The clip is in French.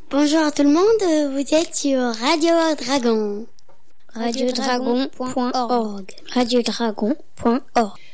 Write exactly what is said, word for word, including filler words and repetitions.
Bonjour à tout le monde, vous êtes sur Radio Dragon. radio dragon point org. radio dragon point org